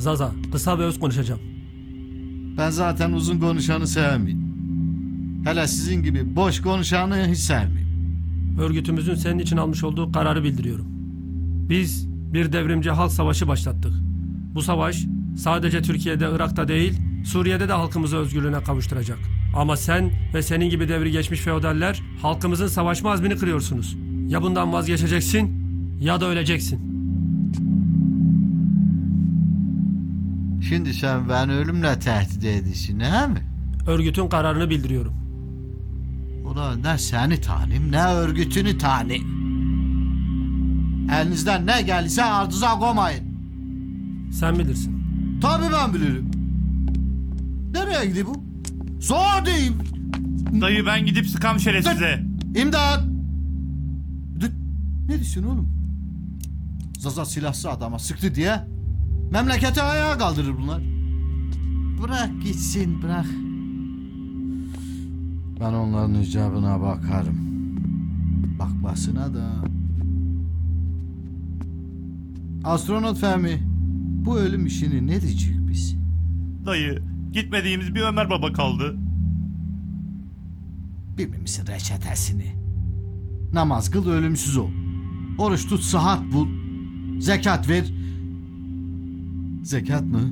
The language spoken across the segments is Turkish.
Zaza, kısa ve öz konuşacağım. Ben zaten uzun konuşanı sevmiyorum. Hele sizin gibi boş konuşanı hiç sevmiyorum. Örgütümüzün senin için almış olduğu kararı bildiriyorum. Biz bir devrimci halk savaşı başlattık. Bu savaş sadece Türkiye'de, Irak'ta değil, Suriye'de de halkımızı özgürlüğüne kavuşturacak. Ama sen ve senin gibi devri geçmiş feodaller halkımızın savaşma azmini kırıyorsunuz. Ya bundan vazgeçeceksin ya da öleceksin. Şimdi sen beni ölümle tehdit ediyorsun, he mi? Örgütün kararını bildiriyorum. Ulan ne seni tanıyım ne örgütünü tanıyım. Elinizden ne gelirse ardınıza koymayın. Sen bilirsin. Tabii ben bilirim. Nereye gidiyor bu? Zor diyeyim. Dayı ben gidip sıkam şerefsize. İmdat! Ne diyorsun oğlum? Zaza silahsız adama sıktı diye memleketi ayağa kaldırır bunlar. Bırak gitsin, bırak. Ben onların icabına bakarım. Bakmasına da. Astronot Fehmi, bu ölüm işini ne diyecek biz? Dayı gitmediğimiz bir Ömer Baba kaldı. Bilmemişsin reçetesini. Namaz kıl, ölümsüz ol. Oruç tut, sıhhat bul. Zekat ver. Zekat mı?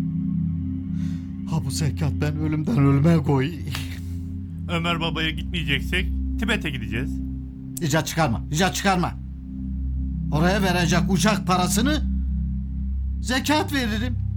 Ha bu zekat ben ölümden ölüme koy. Ömer Baba'ya gitmeyeceksek Tibet'e gideceğiz. İcat çıkarma, icat çıkarma. Oraya verecek uçak parasını zekat veririm.